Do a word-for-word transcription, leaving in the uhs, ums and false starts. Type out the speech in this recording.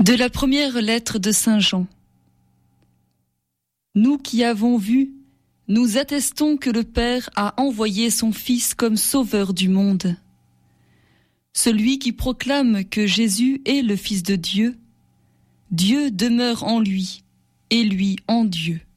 De la première lettre de Saint Jean. Nous qui avons vu, nous attestons que le Père a envoyé son Fils comme sauveur du monde. Celui qui proclame que Jésus est le Fils de Dieu, Dieu demeure en lui, et lui en Dieu.